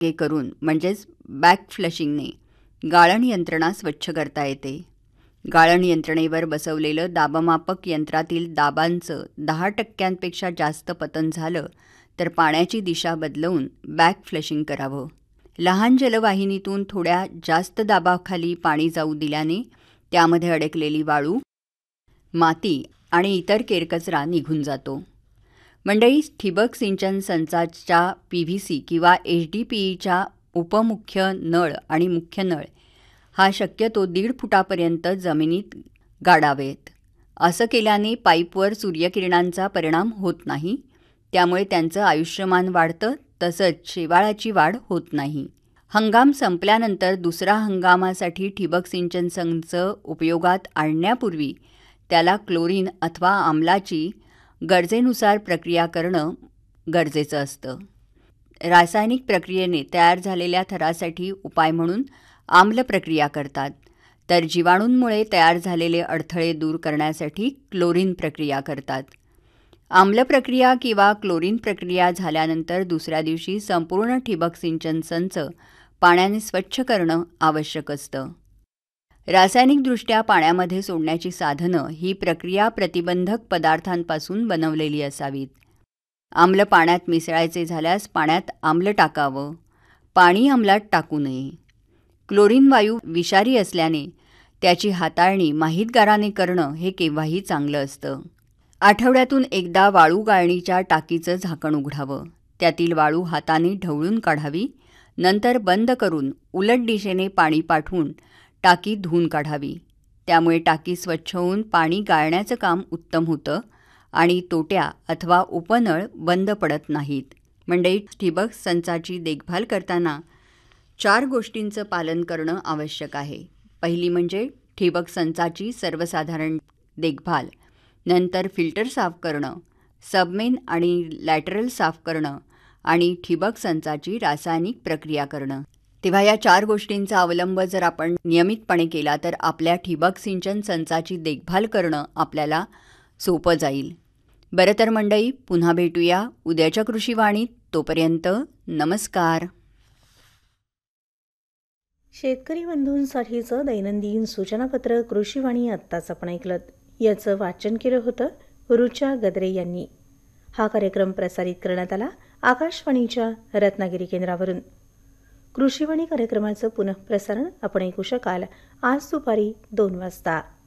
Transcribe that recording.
करून म्हणजेच बॅक फ्लशिंगने गाळण यंत्रणा स्वच्छ करता येते. गाळण यंत्रणेवर बसवलेलं दाबमापक यंत्रातील दाबांचं 10% जास्त पतन झालं तर पाण्याची दिशा बदलवून बॅक फ्लशिंग करावं. लहान जलवाहिनीतून थोड्या जास्त दाबाखाली पाणी जाऊ दिल्याने त्यामध्ये अडकलेली वाळू, माती आणि इतर केरकचरा निघून जातो. मंडळी, ठिबक सिंचन संचाच्या PVC किंवा HDPEच्या उपमुख्य नळ आणि मुख्य नळ हा शक्यतो 1.5 फुटापर्यंत जमिनीत गाडावेत. असं केल्याने पाईपवर सूर्यकिरणांचा परिणाम होत नाही, त्यामुळे त्यांचं आयुष्यमान वाढतं, तसंच शेवाळाची वाढ होत नाही. हंगाम संपल्यानंतर दुसरा हंगामासाठी ठिबक सिंचन संच उपयोगात आणण्यापूर्वी त्याला क्लोरीन अथवा आम्लाची गरजेनुसार प्रक्रिया करणं गरजेचं असतं. रासायनिक प्रक्रियेने तयार झालेल्या थरासाठी उपाय म्हणून आम्ल प्रक्रिया करतात, तर जीवाणूंमुळे तयार झालेले अडथळे दूर करण्यासाठी क्लोरीन प्रक्रिया करतात. आम्ल प्रक्रिया किंवा क्लोरीन प्रक्रिया झाल्यानंतर दुसऱ्या दिवशी संपूर्ण ठिबक सिंचन संच पाण्याने स्वच्छ करणं आवश्यक असतं. रासायनिकदृष्ट्या पाण्यामध्ये सोडण्याची साधनं ही प्रक्रिया प्रतिबंधक पदार्थांपासून बनवलेली असावीत. आम्ल पाण्यात मिसळायचे झाल्यास पाण्यात आम्ल टाकावं, पाणी आम्लात टाकू नये. क्लोरीन वायू विषारी असल्याने त्याची हाताळणी माहितगाराने करणं हे केव्हाही चांगलं असतं. आठवड्यातून एकदा वाळू गाळणीच्या टाकीचं झाकण उघडावं, त्यातील वाळू हाताने ढवळून काढावी, नंतर बंद करून उलट दिशेने पाणी पाठवून टाकी धुवून काढावी. त्यामुळे टाकी स्वच्छ होऊन पाणी गाळण्याचं काम उत्तम होतं आणि तोट्या अथवा उपनळ बंद पडत नाहीत. मंडळी, ठिबक संचाची देखभाल करताना 4 गोष्टींचं पालन करणं आवश्यक आहे. पहिली म्हणजे ठिबक संचाची सर्वसाधारण देखभाल, नंतर फिल्टर साफ करणं, सबमेन आणि लॅटरल साफ करणं आणि ठिबक संचाची रासायनिक प्रक्रिया करणं. तेव्हा या 4 गोष्टींचा अवलंब जर आपण नियमितपणे केला तर आपल्या ठिबक सिंचन संचाची देखभाल करणं आपल्याला सोपं जाईल. बरं तर मंडळी, पुन्हा भेटूया उद्याच्या कृषीवाणीत. तोपर्यंत नमस्कार. शेतकरी बंधूंसाठीचं दैनंदिन सूचनापत्र कृषीवाणी आत्ताच आपण ऐकलं. याचं वाचन केलं होतं रुचा गद्रे यांनी. हा कार्यक्रम प्रसारित करण्यात आला आकाशवाणीच्या रत्नागिरी केंद्रावरून. कृषीवाणी कार्यक्रमाचं पुनःप्रसारण आपण ऐकू शकाल आज दुपारी 2 वाजता.